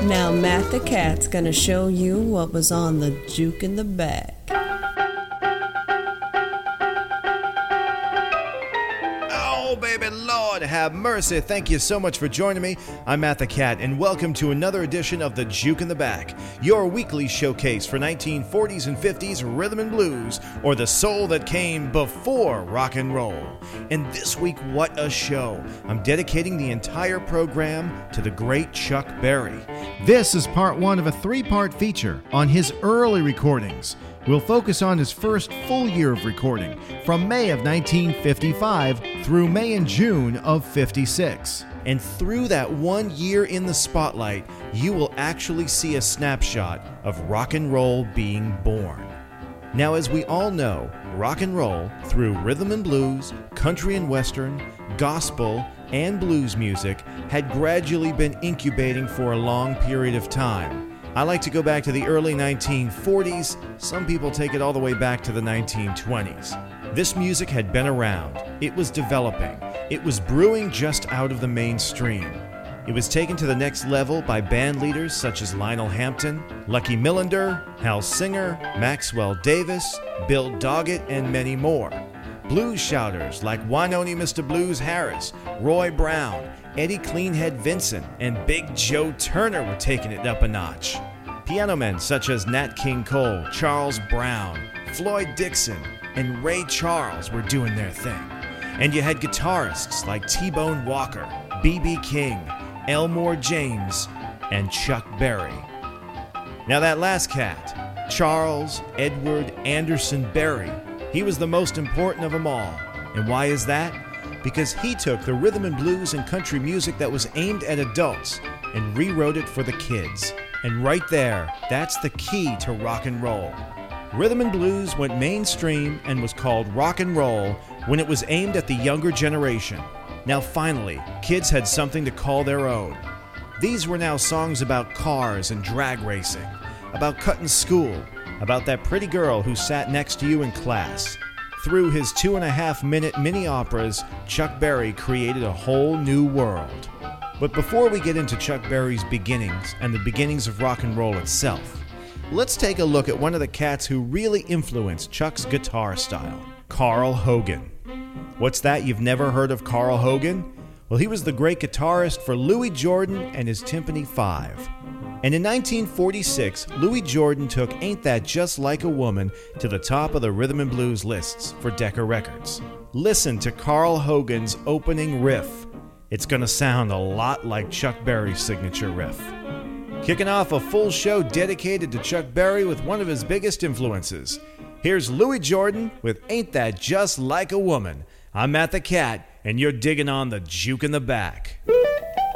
Now Matt the Cat's gonna show you what was on the juke in the bag. Oh, baby, Lord have mercy. Thank you so much for joining me. I'm Matt the Cat, and welcome to another edition of The Juke in the Back, your weekly showcase for 1940s and 50s rhythm and blues, or the soul that came before rock and roll. And this week, what a show. I'm dedicating the entire program to the great Chuck Berry. This is part one of a three-part feature on his early recordings. We'll focus on his first full year of recording, from May of 1955 through May and June of 56. And through that 1 year in the spotlight, you will actually see a snapshot of rock and roll being born. Now, as we all know, rock and roll, through rhythm and blues, country and western, gospel, and blues music, had gradually been incubating for a long period of time. I like to go back to the early 1940s. Some people take it all the way back to the 1920s. This music had been around. It was developing. It was brewing just out of the mainstream. It was taken to the next level by band leaders such as Lionel Hampton, Lucky Millinder, Hal Singer, Maxwell Davis, Bill Doggett, and many more. Blues shouters like Wynonie Mr. Blues Harris, Roy Brown, Eddie Cleanhead Vincent, and Big Joe Turner were taking it up a notch. Piano men such as Nat King Cole, Charles Brown, Floyd Dixon, and Ray Charles were doing their thing. And you had guitarists like T-Bone Walker, B.B. King, Elmore James, and Chuck Berry. Now that last cat, Charles Edward Anderson Berry, he was the most important of them all. And why is that? Because he took the rhythm and blues and country music that was aimed at adults and rewrote it for the kids. And right there, that's the key to rock and roll. Rhythm and blues went mainstream and was called rock and roll when it was aimed at the younger generation. Now finally, kids had something to call their own. These were now songs about cars and drag racing, about cutting school, about that pretty girl who sat next to you in class. Through his 2.5-minute mini-operas, Chuck Berry created a whole new world. But before we get into Chuck Berry's beginnings and the beginnings of rock and roll itself, let's take a look at one of the cats who really influenced Chuck's guitar style, Carl Hogan. What's that, you've never heard of Carl Hogan? Well, he was the great guitarist for Louis Jordan and his Tympany Five. And in 1946, Louis Jordan took Ain't That Just Like a Woman to the top of the rhythm and blues lists for Decca Records. Listen to Carl Hogan's opening riff. It's gonna sound a lot like Chuck Berry's signature riff. Kicking off a full show dedicated to Chuck Berry with one of his biggest influences. Here's Louis Jordan with Ain't That Just Like a Woman. I'm Matt the Cat, and you're digging on the Juke in the Back.